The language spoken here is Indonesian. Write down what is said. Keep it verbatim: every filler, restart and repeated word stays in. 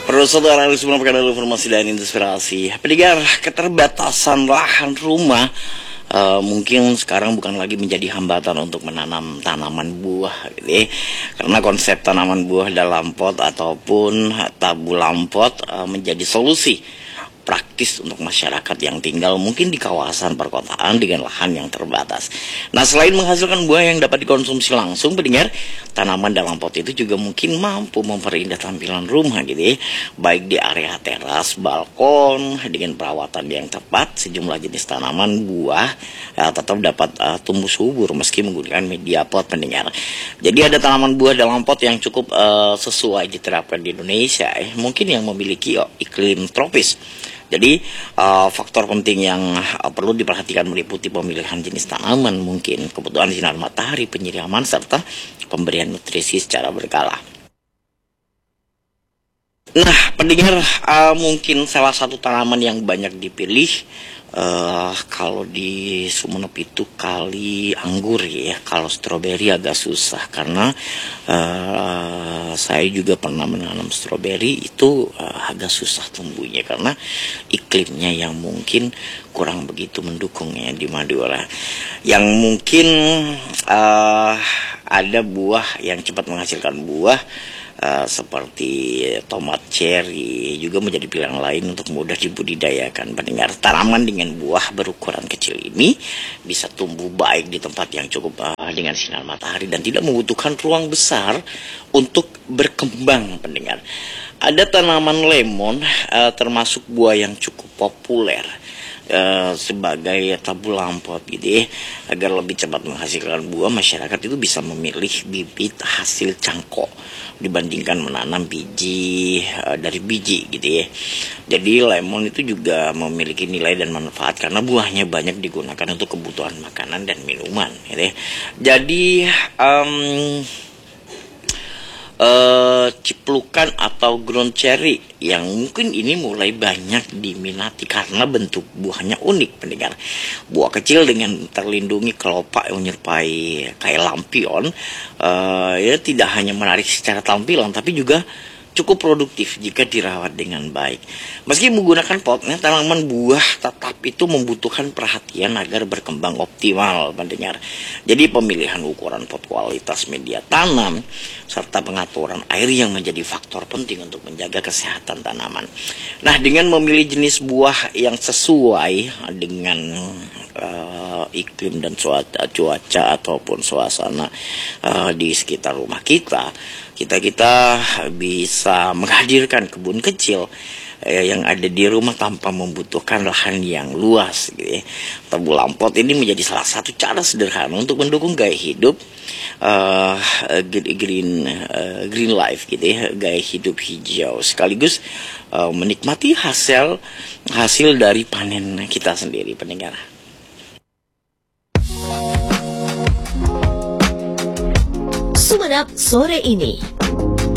Perlu saudara harus mendapatkan informasi dan inspirasi. Pendengar, keterbatasan lahan rumah uh, mungkin sekarang bukan lagi menjadi hambatan untuk menanam tanaman buah, gitu ya. Karena konsep tanaman buah dalam pot ataupun tabulam pot uh, menjadi solusi praktis untuk masyarakat yang tinggal mungkin di kawasan perkotaan dengan lahan yang terbatas. Nah, selain menghasilkan buah yang dapat dikonsumsi langsung, pendengar, tanaman dalam pot itu juga mungkin mampu memperindah tampilan rumah, gitu ya. Baik di area teras, balkon, dengan perawatan yang tepat, sejumlah jenis tanaman buah ya, tetap dapat uh, tumbuh subur meski menggunakan media pot, pendengar. Jadi ada tanaman buah dalam pot yang cukup uh, sesuai diterapkan di Indonesia, eh. mungkin yang memiliki oh, iklim tropis. Jadi uh, faktor penting yang uh, perlu diperhatikan meliputi pemilihan jenis tanaman, mungkin kebutuhan sinar matahari, penyiraman, serta pemberian nutrisi secara berkala. Nah, pendengar, uh, mungkin salah satu tanaman yang banyak dipilih uh, kalau di Sumenep itu kali anggur ya. Kalau stroberi agak susah karena uh, saya juga pernah menanam stroberi itu uh, agak susah tumbuhnya karena iklimnya yang mungkin kurang begitu mendukung ya di Madura. Yang mungkin uh, ada buah yang cepat menghasilkan buah. Uh, seperti tomat cherry juga menjadi pilihan lain untuk mudah dibudidayakan. Pendengar, tanaman dengan buah berukuran kecil ini bisa tumbuh baik di tempat yang cukup uh, dengan sinar matahari dan tidak membutuhkan ruang besar untuk berkembang, pendengar. Ada tanaman lemon uh, termasuk buah yang cukup populer Uh, sebagai tabulam pot, gitu ya. Agar lebih cepat menghasilkan buah, masyarakat itu bisa memilih bibit hasil cangkok dibandingkan menanam biji uh, dari biji, gitu ya. Jadi lemon itu juga memiliki nilai dan manfaat karena buahnya banyak digunakan untuk kebutuhan makanan dan minuman, gitu ya. Jadi um, Uh, ciplukan atau ground cherry yang mungkin ini mulai banyak diminati karena bentuk buahnya unik, pendengar. Buah kecil dengan terlindungi kelopak yang menyerupai kayak lampion, uh, ya tidak hanya menarik secara tampilan tapi juga cukup produktif jika dirawat dengan baik. Meski menggunakan potnya, tanaman buah tetap itu membutuhkan perhatian agar berkembang optimal, pendengar. Jadi pemilihan ukuran pot, kualitas media tanam, serta pengaturan air yang menjadi faktor penting untuk menjaga kesehatan tanaman. Nah, dengan memilih jenis buah yang sesuai dengan uh, iklim dan cuaca, cuaca ataupun suasana uh, di sekitar rumah kita, kita-kita bisa menghadirkan kebun kecil eh, yang ada di rumah tanpa membutuhkan lahan yang luas, gitu ya. Tabulam pot ini menjadi salah satu cara sederhana untuk mendukung gaya hidup uh, green uh, green life, gitu ya, gaya hidup hijau, sekaligus uh, menikmati hasil hasil dari panen kita sendiri, pendengar. Sumenep sore ini.